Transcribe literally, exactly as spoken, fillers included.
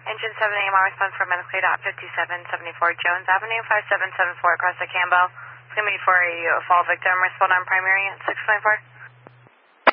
Engine seven A M R response for medically dot fifty-seven seventy-four Jones Avenue, five seven seven four across the Campbell. It's going to be for a fall victim. Respond on primary at six twenty-four.